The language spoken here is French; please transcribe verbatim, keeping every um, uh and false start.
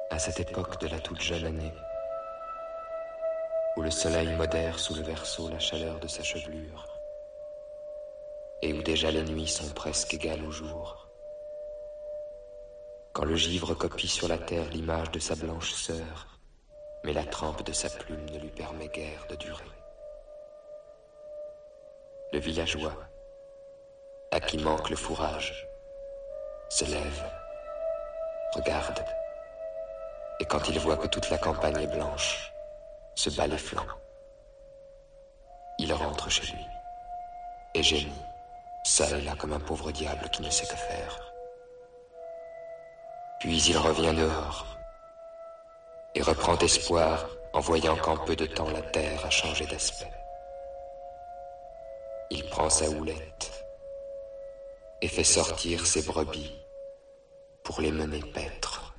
À cette époque de la toute jeune année, où le soleil modère sous le verso la chaleur de sa chevelure, et où déjà les nuits sont presque égales au jour, quand le givre copie sur la terre l'image de sa blanche sœur, mais la trempe de sa plume ne lui permet guère de durer. Le villageois, à qui manque le fourrage, se lève, regarde, et quand il voit que toute la campagne est blanche, se bat les flancs. Il rentre chez lui, et gémit, seul et là comme un pauvre diable qui ne sait que faire. Puis il revient dehors, et reprend espoir en voyant qu'en peu de temps la terre a changé d'aspect. Il prend sa houlette, et fait sortir ses brebis pour les mener paître.